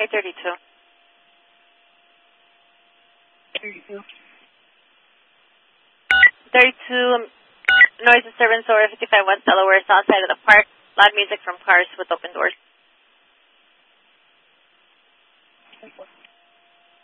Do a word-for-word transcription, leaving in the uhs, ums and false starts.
thirty-two. thirty-two. thirty-two, noise disturbance over fifty-five West Delaware, south side of the park. Loud music from cars with open doors.